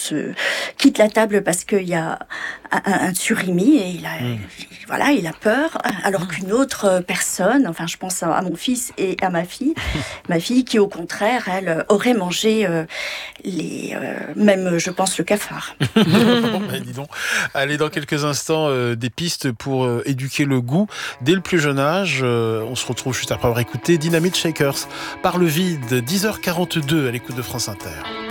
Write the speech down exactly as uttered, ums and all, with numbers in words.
se quitte la table parce qu'il y a un, un surimi et il a, mmh. voilà, il a peur, alors qu'une autre personne, enfin je pense à mon fils et à ma fille, ma fille qui au contraire, elle aurait mangé euh, les, euh, même je pense le cafard. bah, dis donc. Allez, dans quelques instants, euh, des pistes pour euh, éduquer le goût dès le plus jeune âge. Euh, on se retrouve juste après avoir écouté Dynamite Shakers par le vide, dix heures quarante-deux à l'écoute de France Inter.